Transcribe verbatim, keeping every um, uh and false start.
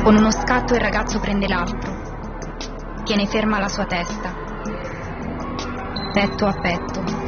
Con uno scatto il ragazzo prende l'altro, tiene ferma la sua testa, petto a petto.